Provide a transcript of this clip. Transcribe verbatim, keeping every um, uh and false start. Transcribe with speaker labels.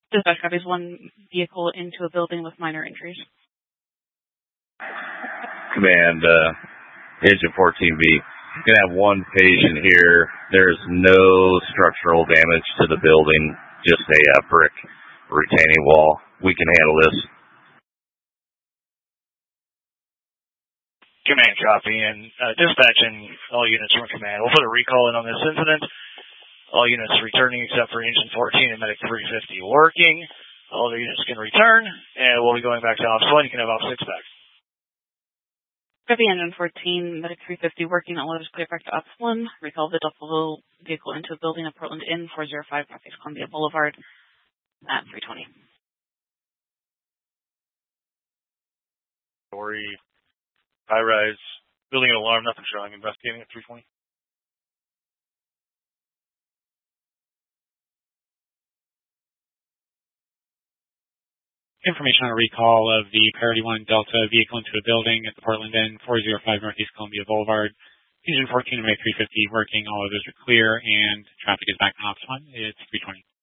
Speaker 1: Dispatch copies one vehicle into a building with minor injuries.
Speaker 2: Command, uh, Agent fourteen B. You can have one patient here. There's no structural damage to the building, just a uh, brick retaining wall. We can handle this.
Speaker 3: Command copy, and uh, dispatching all units from command. We'll put a recall in on this incident. All units returning except for Engine fourteen and Medic three fifty working. All the units can return, and we'll be going back to Ops one. You can have Ops six back.
Speaker 1: Copy, Engine fourteen, Medic three fifty working. All orders clear back to Ops one. Recall the Duffel vehicle into a building at Portland Inn, four oh five Northeast Columbia Boulevard at three twenty.
Speaker 3: Story, high rise, building an alarm, nothing showing, investigating at three twenty.
Speaker 4: Information on a recall of the Priority one Delta vehicle into a building at the Portland Inn, four oh five Northeast Columbia Boulevard. Engine fourteen and Medic three fifty working, all others are clear, and traffic is back in Ops one. It's three twenty.